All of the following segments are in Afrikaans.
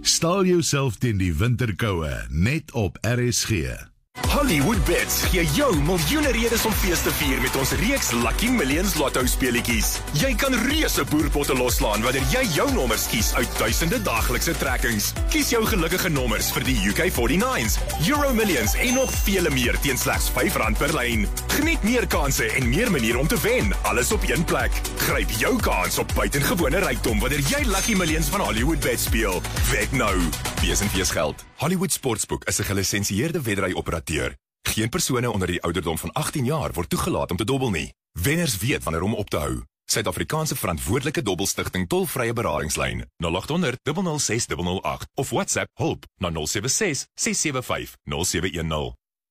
Staal jouself teen die winterkoue, net op RSG. Hollywood Bets gee jou miljoene redes om fees te vier met ons reeks Lucky Millions Lotto speletjies. Jy kan reuse boerpotte loslaan wanneer jy jou nommers kies uit duisende daaglikse trekkings. Kies jou gelukkige nommers vir die UK49s, Euro Millions en nog vele meer teen slegs R5 per lyn. Geniet meer kansse en meer maniere om te wen, alles op een plek. Gryp jou kans op buitengewone rykdom wanneer jy Lucky Millions van Hollywood Bets speel. Wek nou. Wees en feesgeld. Hollywood Sportsbook is 'n gelisensieerde wedry-operateur. Geen persone onder die ouderdom van 18 jaar word toegelaat om te dobbel nie. Wenners weet wanneer om op te hou. Suid-Afrikaanse verantwoordelike dobbelstigting tolvrye beradingslyn 0800 006 008 of WhatsApp hulp na 076 675 0710.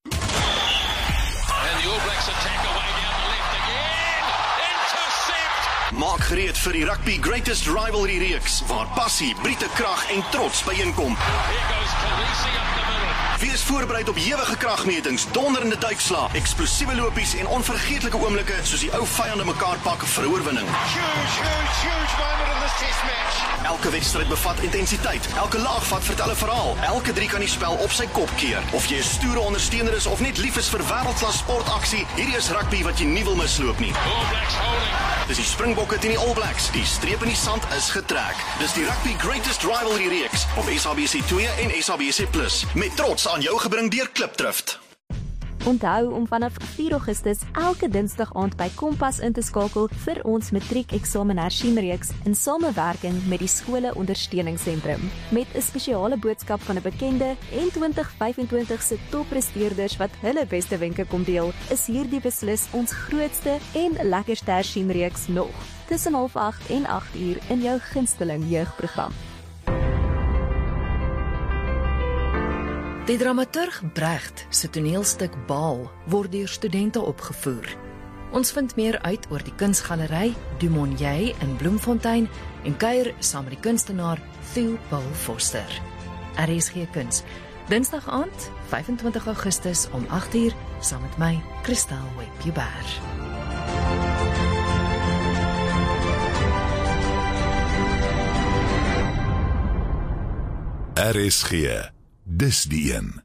And the All Blacks attack away down the left again. Intercept! Maak gereed vir die Rugby Greatest Rivalry reeks, waar passie, Briete krag en trots byeenkom. Here goes Khaleesi up the middle. Wees voorbereid op ewige kragmetings, donderende duikslae, eksplosiewe lopies en onvergeetlike oomblikke soos die ou vyande mekaar pak vir oorwinning. Huge moment in this test match. Elke wedstryd bevat intensiteit, elke laag vat vertel 'n verhaal, elke drie kan die spel op sy kop keer. Of jy 'n stoere ondersteuner is of net lief is vir wêreldklas sportaksie, hierdie is rugby wat jy nie wil misloop nie. All Blacks holding. Dis die Springbokke teen die All Blacks. Die streep in die sand is getrek. Dis die Rugby Greatest Rivalry reeks op SABC2 en SABC+. Met trots aan jou gebring deur Klipdrift. Onthou om vanaf 4 Augustus elke Dinsdag aand by Kompas in te skakel vir ons matriekeksamen hersieningsreeks in samewerking met die skole ondersteuningssentrum. Met 'n spesiale boodskap van 'n bekende en 2025 se toppresteerders wat hulle beste wenke kom deel, is hierdie beslis ons grootste en lekkerste hersieningsreeks nog. Tussen 7:30 en 8:00 in jou gunsteling jeugprogram. Die dramaturg Brecht se toneelstuk Baal word deur studente opgevoer. Ons vind meer uit oor die kunsgalery Du Monnier in Bloemfontein en kuier saam met die kunstenaar Theo Paul Foster. RSG Kuns, Dinsdag aand, 25 Augustus om 8:00 saam met my, Christel Webber. RSG, dis die een.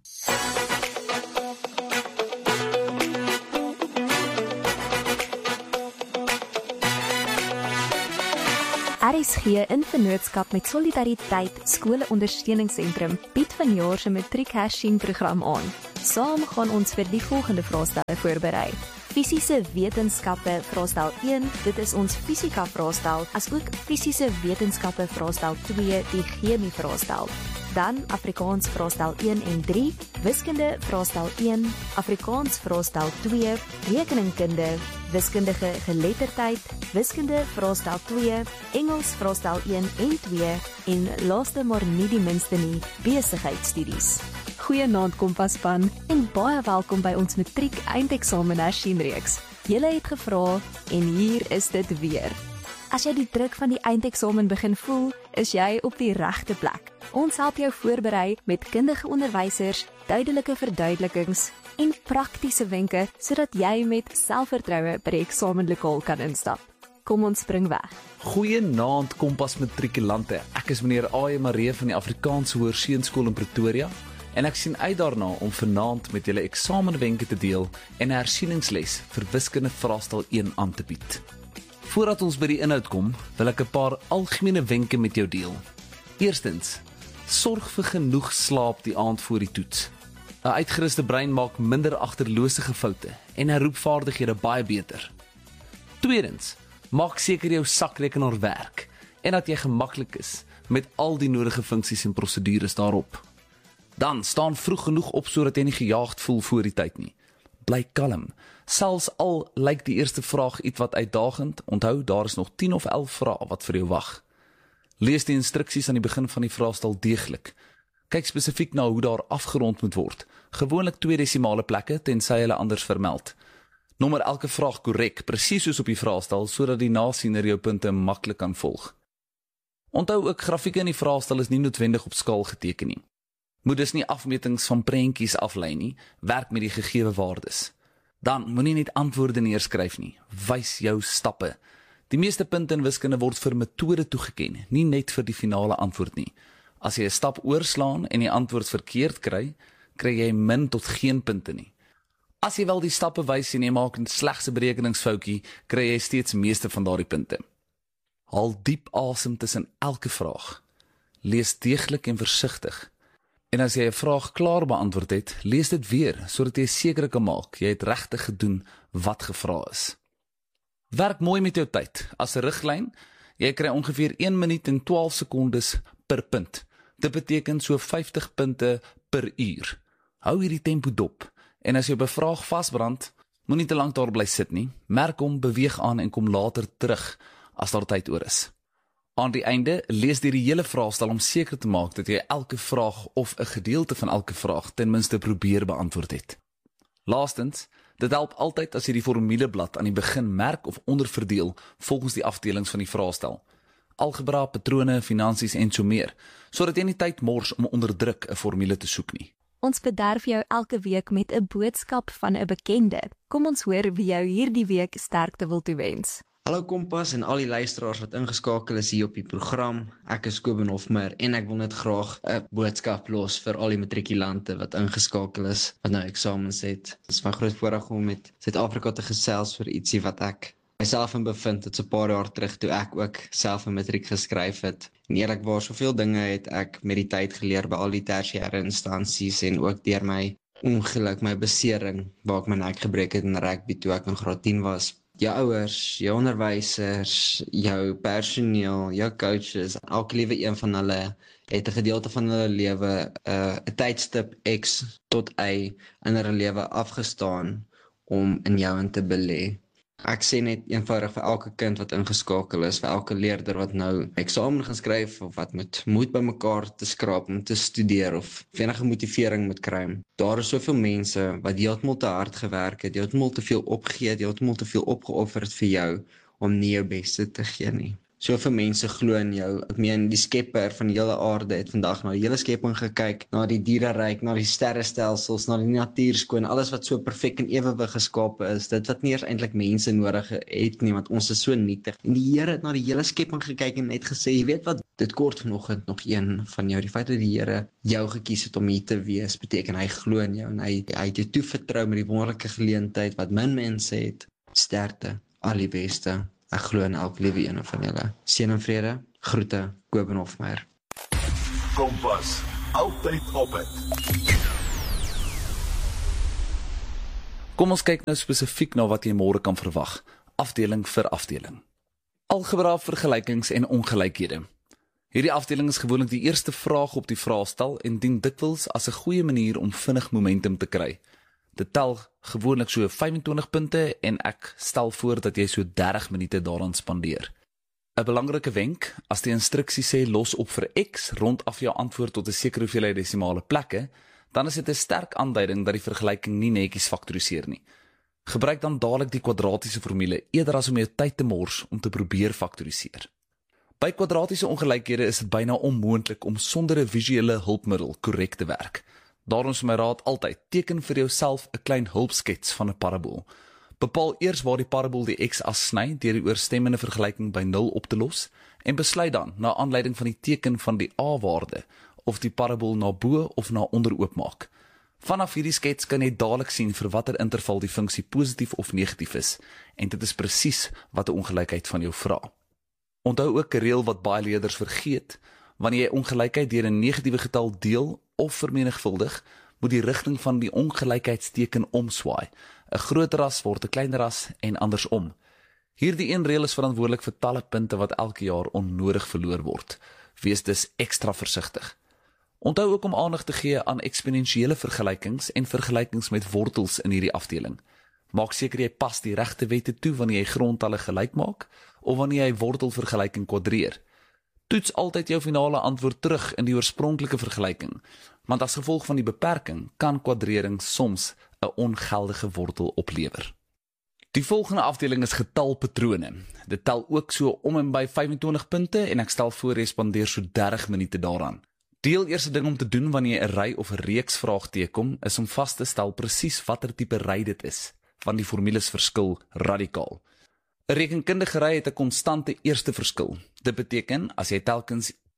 RSG in vennootskap met Solidariteit Skole Ondersteuningssentrum bied vanjaar se matriekhersieningsprogram aan. Saam gaan ons vir die volgende vraestelle voorberei. Fisiese wetenskappe vraestel 1, dit is ons fisika vraestel, asook fisiese wetenskappe vraestel 2, die chemie vraestel. Dan Afrikaans vraestel 1 en 3, wiskunde vraestel 1, Afrikaans vraestel 2, rekeningkunde, wiskundige geletterdheid, wiskunde vraestel 2, Engels vraestel 1 en 2 en laaste maar nie die minste nie, besigheidstudies. Goeienaand Kompas-span en baie welkom by ons matriek eindeksamen hersieningsreeks. Julle het gevra en hier is dit weer. As jy die druk van die eindeksamen begin voel, is jy op die regte plek. Ons help jou voorberei met kundige onderwysers, duidelike verduidelikings en praktiese wenke sodat jy met selfvertroue by die eksamenlokaal kan instap. Kom ons spring weg. Goeienaand Kompas matrikulante. Ek is meneer A.E. Maree van die Afrikaanse Hoërseunskool in Pretoria en ek sien uit daarna om vanaand met julle eksamenwenke te deel en 'n hersieningsles vir wiskunde vraestel 1 aan te bied. Voordat ons by die inhoud kom, wil ek 'n paar algemene wenke met jou deel. Eerstens, sorg vir genoeg slaap die aand voor die toets. 'n Uitgeruste brein maak minder agterlosige foute en herroepvaardighede baie beter. Tweedens, maak seker jou sakrekenaar werk en dat jy gemaklik is met al die nodige funksies en prosedures daarop. Dan staan vroeg genoeg op sodat jy nie gejaagd voel voor die tyd nie. Bly kalm. Selfs al lyk die eerste vraag ietwat uitdagend, onthou daar is nog 10 of 11 vrae wat vir jou wag. Lees die instruksies aan die begin van die vraestel deeglik. Kyk spesifiek na hoe daar afgerond moet word. Gewoonlik 2 desimale plekke tensy hulle anders vermeld. Nommer elke vraag korrek, presies soos op die vraestel, sodat die nasiener jou punte maklik kan volg. Onthou ook grafieke in die vraestel is nie noodwendig op skaal geteken nie. Moet dus nie afmetings van prentjies aflei nie, werk met die gegewe waardes. Dan moenie net antwoorde neerskryf nie, wys jou stappe. Die meeste punte in wiskunde word vir metode toegeken, nie net vir die finale antwoord nie. As jy 'n stap oorslaan en die antwoord verkeerd kry, kry jy min tot geen punte nie. As jy wel die stappe wys en jy maak 'n slegse berekeningsfoutjie, kry jy steeds meeste van daardie punte. Haal diep asem tussen elke vraag. Lees deeglik en versigtig. En as jy 'n vraag klaar beantwoord het, lees dit weer, sodat jy seker kan maak jy het regtig gedoen wat gevra is. Werk mooi met jou tyd. As 'n riglyn, jy kry ongeveer 1 minuut en 12 sekondes per punt. Dit beteken so 50 punte per uur. Hou hierdie tempo dop. En as jy op 'n vraag vasbrand, moenie te lank daar bly sit nie. Merk hom, beweeg aan en kom later terug as daar tyd oor is. Aan die einde, lees deur die hele vraagstel om seker te maak dat jy elke vraag of 'n gedeelte van elke vraag ten minste probeer beantwoord het. Laastens, dit help altyd as jy die formuleblad aan die begin merk of onderverdeel volgens die afdelings van die vraestel. Algebra, patrone, finansies en so meer, sodat jy nie tyd mors om onder druk 'n formule te soek nie. Ons bederf jou elke week met 'n boodskap van 'n bekende. Kom ons hoor wie jou hierdie week sterkte wil toewens. Hallo Kompas en al die luisteraars wat ingeskakel is hier op die program. Ek is Kobben Hofmeyer en ek wil net graag 'n boodskap los vir al die matrikulante wat ingeskakel is, wat nou eksamens het. Dit is my groot voorreg om met Suid-Afrika te gesels vir ietsie wat ek myself in bevind. Dit is 'n paar jaar terug toe ek ook self 'n matriek geskryf het. En eerlikwaar, soveel dinge het ek met die tyd geleer by al die tersiêre instansies en ook deur my ongeluk, my besering, waar ek my nek gebreek het in rugby toe ek in graad 10 was. Jou ouers, jou onderwysers, jou personeel, jou coaches, elke liewe een van hulle het 'n gedeelte van hulle lewe, 'n tydstip X tot Y in hulle lewe afgestaan om in jou in te belê. Ek sê net eenvoudig vir elke kind wat ingeskakel is, vir elke leerder wat nou eksamen gaan skryf of wat met moed bymekaar te skraap om te studeer of enige motivering moet kry. Daar is soveel mense wat heeltemal te hard gewerk het, heeltemal te veel opgegee, heeltemal te veel opgeoffer het vir jou om nie jou beste te gee nie. Soveel mense glo in jou. Ek meen, die skepper van die hele aarde het vandag na die hele skepping gekyk, na die diereryk, na die sterrestelsels, na die natuurskoon, alles wat so perfek en ewewig geskape is, dit wat nie eers eintlik mense nodig het nie, want ons is so nietig. En die Here het na die hele skepping gekyk en net gesê, jy weet wat, dit kort vanoggend nog een van jou. Die feit dat die Here jou gekies het om hier te wees, beteken hy glo in jou en hy het jou toevertrou met die wonderlike geleentheid wat min mense het. Sterkte, al die beste. Ek glo in elke liewe een van julle. Seën en vrede. Groete, Kobben Hofmeyer. Kompas, altyd op het. Kom ons kyk nou spesifiek na wat jy môre kan verwag, afdeling vir afdeling. Algebra, vergelykings en ongelykhede. Hierdie afdeling is gewoonlik die eerste vraag op die vraestel en dien dikwels as 'n goeie manier om vinnig momentum te kry. Dit tel gewoonlik so 25 punte en ek stel voor dat jy so 30 minute daaraan spandeer. 'n Belangrike wenk, as die instruksie sê los op vir X rond af jou antwoord tot 'n sekere hoeveelheid desimale plekke, dan is dit 'n sterk aanduiding dat die vergelyking nie netjies faktoriseer nie. Gebruik dan dadelik die kwadratiese formule eerder as om jou tyd te mors om te probeer faktoriseer. By kwadratiese ongelykhede is dit byna onmoontlik om sonder 'n visuele hulpmiddel korrek te werk. Daarom is my raad altyd, teken vir jouself 'n klein hulpskets van 'n parabool. Bepaal eers waar die parabool die x-as sny deur die ooreenstemmende vergelyking by 0 op te los en besluit dan, na aanleiding van die teken van die a-waarde, of die parabool na bo of na onder oopmaak. Vanaf hierdie skets kan jy dadelik sien vir watter interval die funksie positief of negatief is, en dit is presies wat 'n ongelykheid van jou vra. Onthou ook 'n reël wat baie leerders vergeet: wanneer jy ongelykheid deur 'n negatiewe getal deel of vermenigvuldig, moet die rigting van die ongelykheidsteken omswaai. 'n Groter ras word 'n kleiner ras en andersom. Hierdie een reël is verantwoordelik vir talle punte wat elke jaar onnodig verloor word. Wees dus ekstra versigtig. Onthou ook om aandag te gee aan eksponensiële vergelykings en vergelykings met wortels in hierdie afdeling. Maak seker jy pas die regte wette toe wanneer jy grondtalle gelyk maak of wanneer jy wortelvergelyking kwadreer. Toets altyd jou finale antwoord terug in die oorspronklike vergelyking, want as gevolg van die beperking kan kwadrering soms 'n ongeldige wortel oplewer. Die volgende afdeling is getalpatrone. Dit tel ook so om en by 25 punte en ek stel voor jy spandeer so 30 minute daaraan. Die heel eerste ding om te doen wanneer jy 'n ry of 'n reeks vraag teekom, is om vas te stel presies watter tipe ry dit is, want die formules verskil radikaal. 'n Rekenkundige ry het 'n konstante eerste verskil. Dit beteken, as jy telkens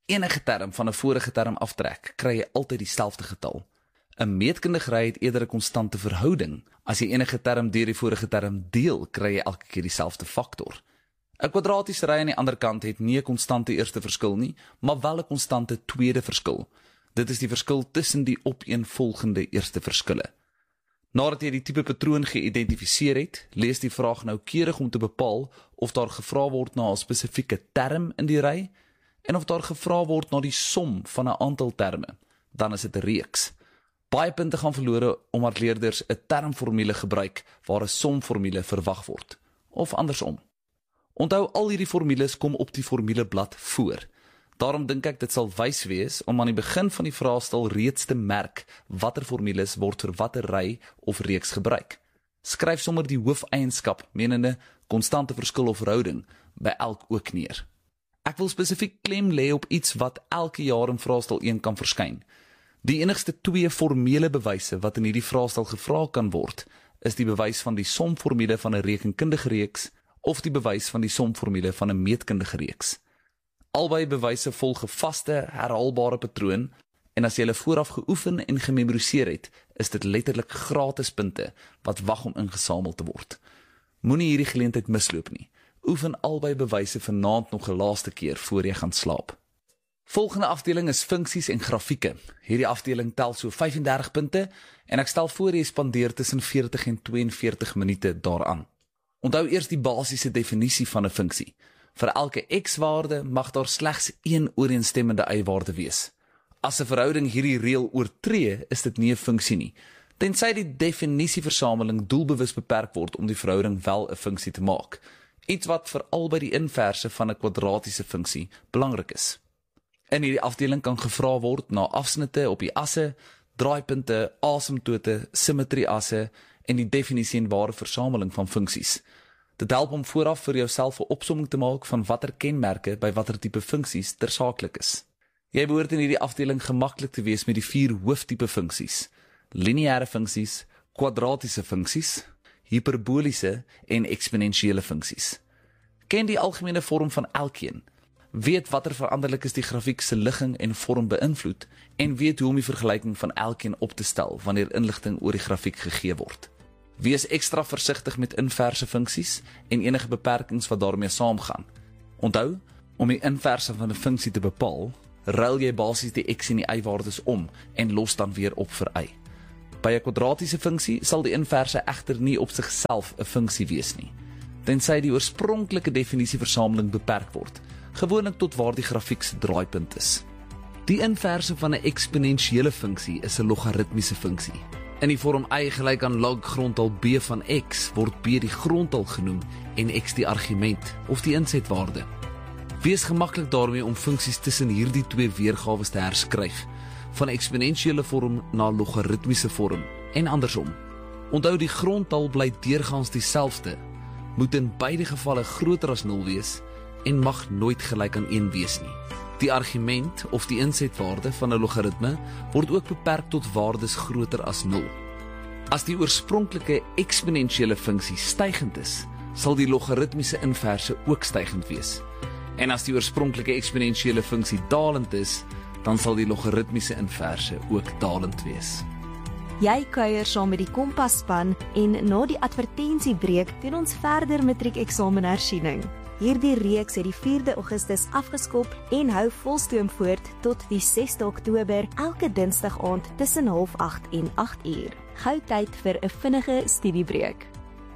Enige term van 'n vorige term aftrek, kry jy altyd dieselfde getal. 'n Meetkundige ry het eerder 'n konstante verhouding. As jy enige term deur die vorige term deel, kry jy elke keer dieselfde faktor. 'n Kwadratiese ry aan die ander kant het nie 'n konstante eerste verskil nie, maar wel 'n konstante tweede verskil. Dit is die verskil tussen die opeenvolgende eerste verskille. Nadat jy die tipe patroon geïdentifiseer het, lees die vraag noukeurig om te bepaal of daar gevra word na 'n spesifieke term in die ry en of daar gevra word na die som van 'n aantal terme. Dan is dit 'n reeks. Baie punte gaan verlore omdat leerders 'n termformule gebruik waar 'n somformule verwag word, of andersom. Onthou, al hierdie formules kom op die formuleblad voor. Daarom dink ek dit sal wys wees om aan die begin van die vraestel reeds te merk watter formules word vir watter ry of reeks gebruik. Skryf sommer die hoofeienskap, menende konstante verskil of verhouding, by elk ook neer. Ek wil spesifiek klem lê op iets wat elke jaar in vraestel 1 kan verskyn. Die enigste 2 formele bewyse wat in hierdie vraestel gevra kan word, is die bewys van die somformule van 'n rekenkundige reeks of die bewys van die somformule van 'n meetkundige reeks. Albei bewyse volg 'n vaste, herhaalbare patroon, en as jy hulle vooraf geoefen en gememoriseer het, is dit letterlik gratis punte wat wag om ingesamel te word. Moenie hierdie geleentheid misloop nie. Oefen albei bewyse vanaand nog 'n laaste keer voor jy gaan slaap. Volgende afdeling is funksies en grafieke. Hierdie afdeling tel so 35 punte en ek stel voor jy spandeer tussen 40 en 42 minute daaraan. Onthou eers die basiese definisie van 'n funksie. Vir elke x-waarde mag daar slegs een ooreenstemmende y-waarde wees. As 'n verhouding hierdie reël oortree, is dit nie 'n funksie nie, tensy die definisieversameling doelbewus beperk word om die verhouding wel 'n funksie te maak. Iets wat veral by die inverse van 'n kwadratiese funksie belangrik is. In hierdie afdeling kan gevra word na afsnitte op die asse, draaipunte, asymptote, simmetrieasse en die definisie en ware versameling van funksies. Dit help om vooraf vir jouself 'n opsomming te maak van watter kenmerke by watter tipe funksies tersaaklik is. Jy behoort in hierdie afdeling gemaklik te wees met die 4 hooftipe funksies: lineêre funksies, kwadratiese funksies, hiperboliese en eksponensiële funksies. Ken die algemene vorm van elkeen, weet watter veranderlikes die grafiek se ligging en vorm beïnvloed en weet hoe om die vergelyking van elkeen op te stel wanneer inligting oor die grafiek gegee word. Wees ekstra versigtig met inverse funksies en enige beperkings wat daarmee saamgaan. Onthou, om die inverse van 'n funksie te bepaal, ruil jy basies die x en die y-waardes om en los dan weer op vir y. By 'n kwadratiese funksie sal die inverse egter nie op sigself 'n funksie wees nie, tensy die oorspronklike definisieversameling beperk word, gewoonlik tot waar die grafiek se draaipunt is. Die inverse van 'n eksponensiële funksie is 'n logaritmiese funksie. In die vorm y gelyk aan log grondtal b van x word b die grondtal genoem en x die argument of die insetwaarde. Wees gemaklik daarmee om funksies tussen hierdie 2 weergawes te herskryf, van eksponensiële vorm na logaritmiese vorm en andersom. Onthou, die grondtal bly deurgaans dieselfde, moet in beide gevalle groter as 0 wees en mag nooit gelyk aan 1 wees nie. Die argument of die insetwaarde van 'n logaritme word ook beperk tot waardes groter as 0. As die oorspronklike eksponensiële funksie stygend is, sal die logaritmiese inverse ook stygend wees. En as die oorspronklike eksponensiële funksie dalend is, dan sal die logaritmiese inverse ook dalend wees. Jy kuier saam met die Kompas-span en na die advertensiebreek doen ons verder matriekeksamen-hersiening. Hierdie reeks het die 4de Augustus afgeskop en hou volstoom voort tot die 6de Oktober elke Dinsdag aand tussen 7:30 en 8:00. Gou tyd vir 'n vinnige studiebreek.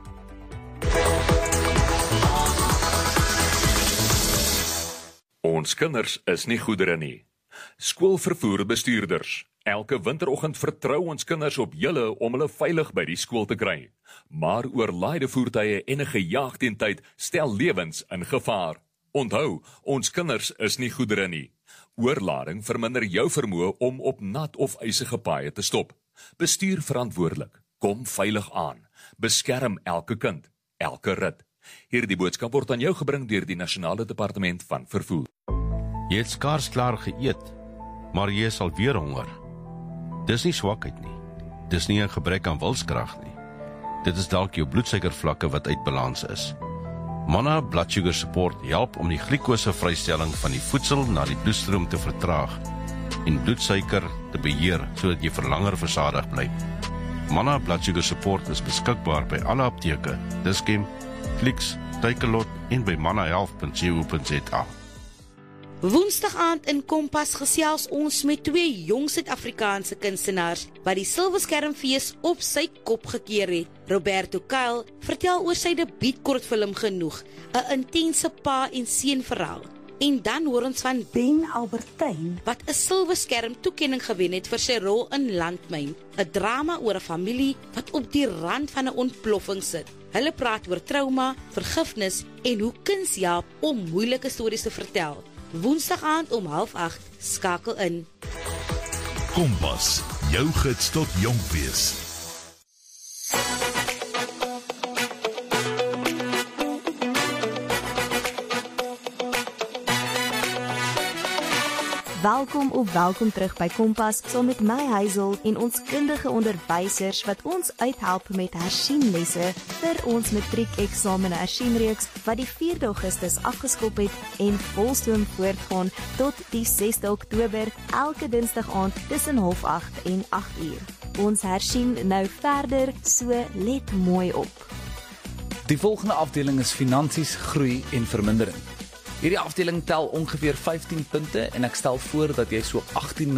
Ons kinders is nie goedere nie. Skoolvervoerbestuurders. Elke winteroggend vertrou ons kinders op julle om hulle veilig by die skool te kry. Maar oorlaaide voertuie en 'n gejaagdheid stel lewens in gevaar. Onthou, ons kinders is nie goedere nie. Oorlading verminder jou vermoë om op nat of ysige paaie te stop. Bestuur verantwoordelik. Kom veilig aan. Beskerm elke kind, elke rit. Hierdie boodskap word aan jou gebring deur die Nasionale Departement van Vervoer. Jy het skaars klaar geëet, maar jy is alweer honger. Dis nie swakheid nie. Dis nie 'n gebrek aan wilskrag nie. Dit is dalk jou bloedsuikervlakke wat uit balans is. Manna Blood Sugar Support help om die glikosevrystelling van die voedsel na die bloedstroom te vertraag en bloedsuiker te beheer sodat jy vir langer versadig bly. Manna Blood Sugar Support is beskikbaar by alle apteke, Dischem, Clicks, Takealot en by mannahealth.co.za. Woensdag aand in Kompas gesels ons met twee jong Suid-Afrikaanse kunstenaars wat die Silverskermfees op sy kop gekeer het. Roberto Kyle vertel oor sy debuutkortfilm Genoeg, 'n intense pa en seun verhaal. En dan hoor ons van Ben Albertyn wat 'n Silverskerm toekenning gewen het vir sy rol in Landmyn, 'n drama oor 'n familie wat op die rand van 'n ontploffing sit. Hulle praat oor trauma, vergifnis en hoe kuns help om moeilike stories te vertel. Woensdag aand om 7:30 skakel in. Kompas, jou gids tot jonk wees. Welkom terug by Kompas, saam met my Hazel en ons kundige onderwysers wat ons uithelp met hersienlesse vir ons matriekeksamen hersienreeks wat die 4 Augustus afgeskop het en volstoom voortgaan tot die 6 Oktober elke Dinsdag aand tussen 7:30 en 8:00. Ons hersien nou verder, so let mooi op. Die volgende afdeling is finansies, groei en vermindering. Hierdie afdeling tel ongeveer 15 punte en ek stel voor dat jy so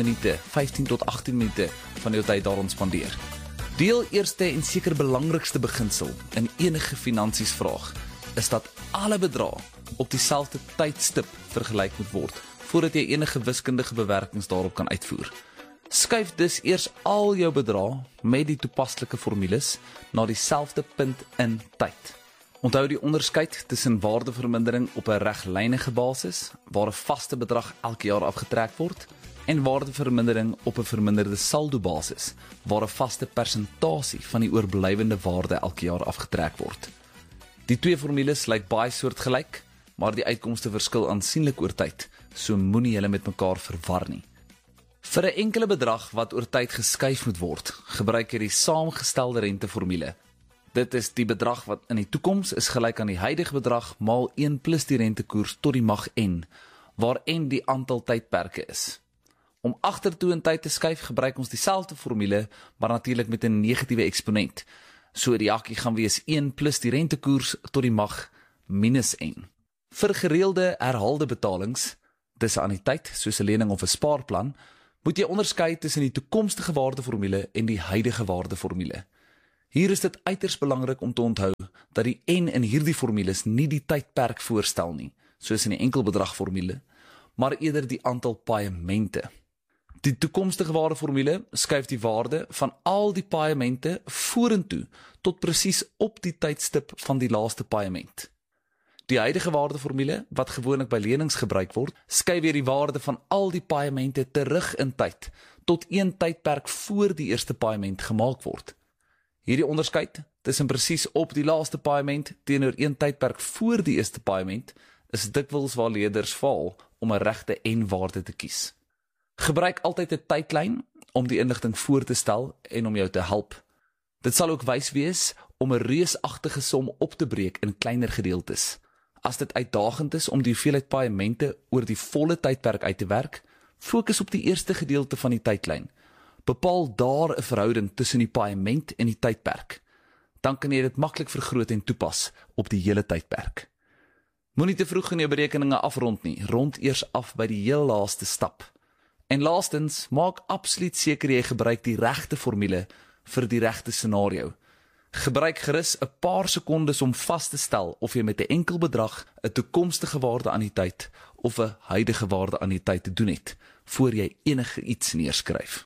15 tot 18 minute van jou tyd daaraan spandeer. Deel eerste en seker belangrikste beginsel in enige finansiesvraag is dat alle bedrae op dieselfde tydstip vergelyk moet word voordat jy enige wiskundige bewerkings daarop kan uitvoer. Skuif dus eers al jou bedrae met die toepaslike formules na dieselfde punt in tyd. Onthou die onderskeid tussen waardevermindering op 'n reglynige basis, waar 'n vaste bedrag elke jaar afgetrek word, en waardevermindering op 'n verminderde saldo basis, waar 'n vaste persentasie van die oorblywende waarde elke jaar afgetrek word. Die twee formules lyk baie soortgelyk, maar die uitkomste verskil aansienlik oor tyd, so moenie hulle met mekaar verwar nie. Vir 'n enkele bedrag wat oor tyd geskuif moet word, gebruik jy die saamgestelde renteformule. Dit is die bedrag wat in die toekoms is gelyk aan die huidige bedrag maal 1 plus die rentekoers tot die mag n, waar n die aantal tydperke is. Om agtertoe in tyd te skuif, gebruik ons dieselfde formule, maar natuurlik met 'n negatiewe eksponent. So die hakkie gaan wees 1 plus die rentekoers tot die mag minus n. Vir gereelde herhaalde betalings, dis 'n anniteit, soos 'n lening of 'n spaarplan, moet jy onderskei tussen die toekomstige waardeformule en die huidige waardeformule. Hier is dit uiters belangrik om te onthou dat die n in hierdie formules nie die tydperk voorstel nie, soos in die enkelbedragformule, maar eerder die aantal paemente. Die toekomstige waardeformule skuif die waarde van al die paemente vorentoe tot presies op die tydstip van die laaste paement. Die huidige waardeformule, wat gewoonlik by lenings gebruik word, skuif weer die waarde van al die paemente terug in tyd tot een tydperk voor die eerste paement gemaak word. Hierdie onderskeid tussen presies op die laaste paement teenoor een tydperk voor die eerste paement is dikwels waar leerders faal om 'n regte n-waarde te kies. Gebruik altyd 'n tydlyn om die inligting voor te stel en om jou te help. Dit sal ook wys wees om 'n reusagtige som op te breek in kleiner gedeeltes. As dit uitdagend is om die hoeveelheid paemente oor die volle tydperk uit te werk, fokus op die eerste gedeelte van die tydlyn. Bepaal daar 'n verhouding tussen die paement en die tydperk. Dan kan jy dit maklik vergroot en toepas op die hele tydperk. Moenie te vroeg in jou berekeninge afrond nie, rond eers af by die heel laaste stap. En laastens, maak absoluut seker jy gebruik die regte formule vir die regte scenario. Gebruik gerus 'n paar sekondes om vas te stel of jy met 'n enkel bedrag 'n toekomstige waarde aan die tyd of 'n huidige waarde aan die tyd te doen het, voor jy enige iets neerskryf.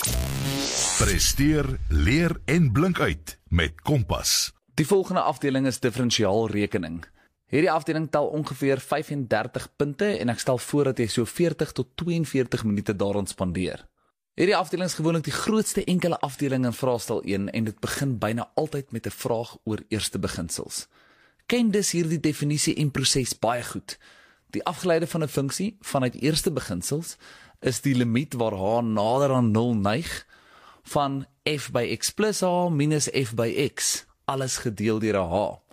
Presteer, leer en blink uit met Kompas. Die volgende afdeling is diferensiaalrekening. Hierdie afdeling tel ongeveer 35 punte en ek stel voor dat jy so 40 tot 42 minute daaraan spandeer. Hierdie afdeling is gewoonlik die grootste enkele afdeling in vraestel 1 en dit begin byna altyd met 'n vraag oor eerste beginsels. Ken dus hierdie definisie en proses baie goed. Die afgeleide van 'n funksie vanuit eerste beginsels is die limiet waar h nader aan 0 neig van f by x plus h minus f by x, alles gedeel deur 'n h.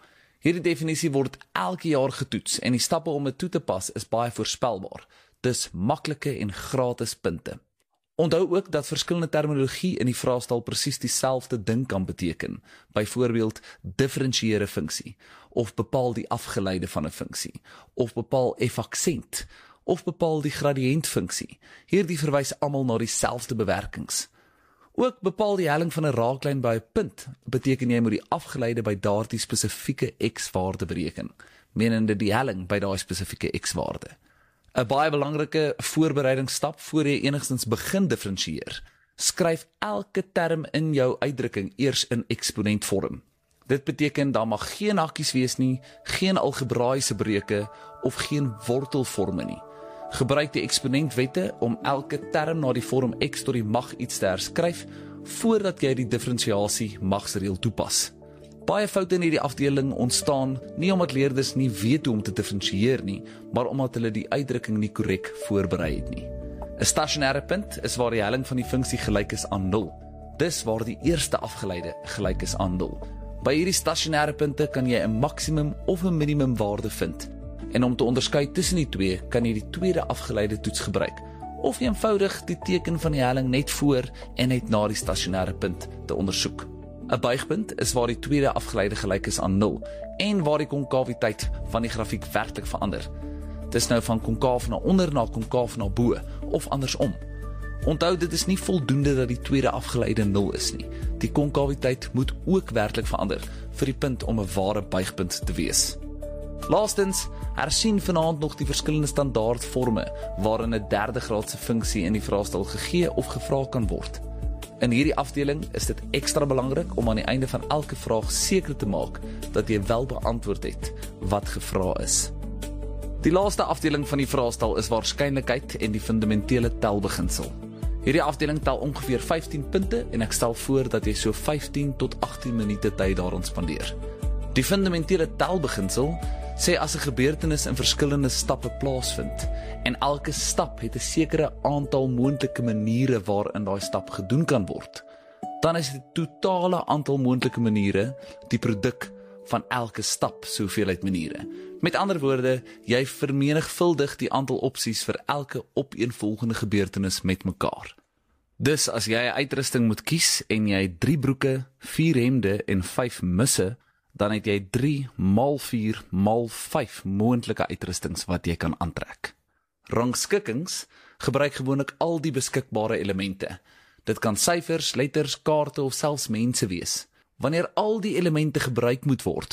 Hierdie definisie word elke jaar getoets en die stappe om dit toe te pas is baie voorspelbaar. Dis maklike en gratis punte. Onthou ook dat verskillende terminologie in die vraestel presies dieselfde ding kan beteken. Byvoorbeeld, differensieer 'n funksie, of bepaal die afgeleide van 'n funksie, of bepaal f-aksent, of bepaal die gradiëntfunksie. Hierdie verwys almal na dieselfde bewerkings. Ook bepaal die helling van 'n raaklyn by 'n punt, beteken jy moet die afgeleide by daardie spesifieke x-waarde bereken, menende die helling by daai spesifieke x-waarde. 'n Baie belangrike voorbereidingsstap voor jy enigstens begin differensieer. Skryf elke term in jou uitdrukking eers in eksponentvorm. Dit beteken daar mag geen hakkies wees nie, geen algebraiese breuke of geen wortelvorme nie. Gebruik die eksponentwette om elke term na die vorm x tot die mag iets te herskryf voordat jy die differentiasie magsreël toepas. Baie foute in hierdie afdeling ontstaan nie omdat leerders nie weet hoe om te differensieer nie, maar omdat hulle die uitdrukking nie korrek voorberei het nie. 'n Stasionêre punt is waar die helling van die funksie gelyk is aan 0. Dis waar die eerste afgeleide gelyk is aan 0. By hierdie stasionêre punte kan jy 'n maksimum of 'n minimum waarde vind. En om te onderskei tussen die twee, kan jy die tweede afgeleide toets gebruik, of eenvoudig die teken van die helling net voor en net na die stasionêre punt te ondersoek. 'n Buigpunt is waar die tweede afgeleide gelyk is aan 0 en waar die konkawiteit van die grafiek werklik verander. Dis nou van konkaaf na onder na konkaaf na bo of andersom. Onthou, dit is nie voldoende dat die tweede afgeleide 0 is nie. Die konkawiteit moet ook werklik verander vir die punt om 'n ware buigpunt te wees. Laastens, hersien vanaand nog die verskillende standaardvorme waarin 'n derde graadse funksie in die vraestel gegee of gevra kan word. In hierdie afdeling is dit ekstra belangrik om aan die einde van elke vraag seker te maak dat jy wel beantwoord het wat gevra is. Die laaste afdeling van die vraestel is waarskynlikheid en die fundamentele telbeginsel. Hierdie afdeling tel ongeveer 15 punte en ek stel voor dat jy so 15 tot 18 minute tyd daaraan spandeer. Die fundamentele telbeginsel sê as 'n gebeurtenis in verskillende stappe plaasvind en elke stap het 'n sekere aantal moontlike maniere waarin daai stap gedoen kan word, dan is die totale aantal moontlike maniere die produk van elke stap se hoeveelheid maniere. Met ander woorde, jy vermenigvuldig die aantal opsies vir elke opeenvolgende gebeurtenis met mekaar. Dus as jy 'n uitrusting moet kies en jy het 3 broeke, 4 hemde en 5 misse, dan het jy 3 x 4 x 5 moontlike uitrustings wat jy kan aantrek. Rangskikkings gebruik gewoonlik al die beskikbare elemente. Dit kan syfers, letters, kaarte of selfs mense wees. Wanneer al die elemente gebruik moet word,